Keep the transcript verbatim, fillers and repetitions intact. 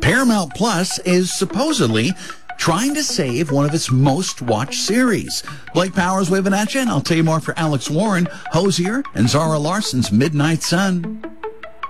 Paramount Plus is supposedly trying to save one of its most-watched series. Blake Powers waving at you, and I'll tell you more for Alex Warren, Hosier, and Zara Larson's Midnight Sun.